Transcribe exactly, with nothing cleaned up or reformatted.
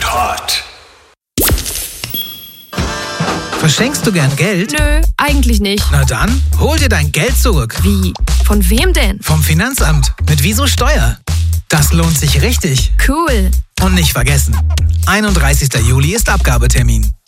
Absolut Hot. Verschenkst du gern Geld? Nö, eigentlich nicht. Na dann, hol dir dein Geld zurück. Wie? Von wem denn? Vom Finanzamt. Mit Wieso Steuer. Das lohnt sich richtig. Cool. Und nicht vergessen, einunddreißigster Juli ist Abgabetermin.